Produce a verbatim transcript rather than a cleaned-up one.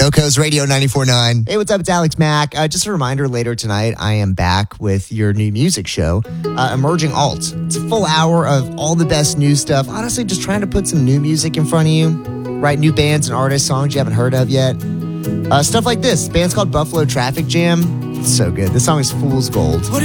Coco's Radio ninety-four point nine. Hey, what's up? It's Alex Mack. Uh, just a reminder, later tonight, I am back with your new music show, uh, Emerging Alt. It's a full hour of all the best new stuff. Honestly, just trying to put some new music in front of you, write new bands and artists, songs you haven't heard of yet. Uh, stuff like this. The band's called Buffalo Traffic Jam. It's so good. This song is Fool's Gold. What